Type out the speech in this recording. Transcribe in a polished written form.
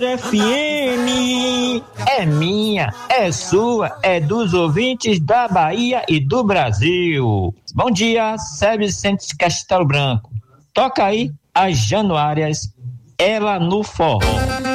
FM é minha, é sua, é dos ouvintes da Bahia e do Brasil. Bom dia, Sérgio Vicente Castelo Branco. Toca aí as Januárias, ela no forró.